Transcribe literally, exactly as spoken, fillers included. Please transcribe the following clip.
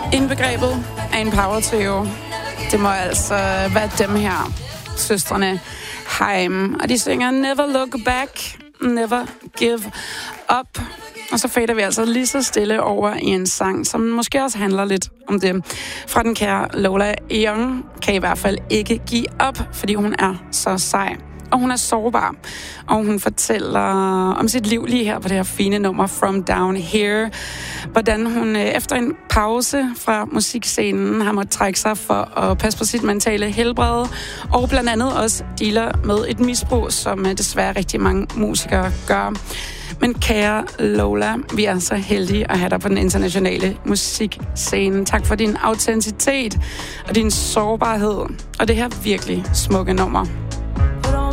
Indbegrebet af en power-trio. Det må altså være dem her, søstrene Haim. Og de synger Never Look Back, Never Give Up. Og så fader vi altså lige så stille over i en sang, som måske også handler lidt om det. Fra den kære Lola Young kan i hvert fald ikke give op, fordi hun er så sej. Og hun er sårbar. Og hun fortæller om sit liv lige her på det her fine nummer From Down Here. Hvordan hun efter en pause fra musikscenen har måttet trække sig for at passe på sit mentale helbred. Og blandt andet også dealer med et misbrug, som desværre rigtig mange musikere gør. Men kære Lola, vi er så heldige at have dig på den internationale musikscene. Tak for din autenticitet og din sårbarhed. Og det her virkelig smukke nummer.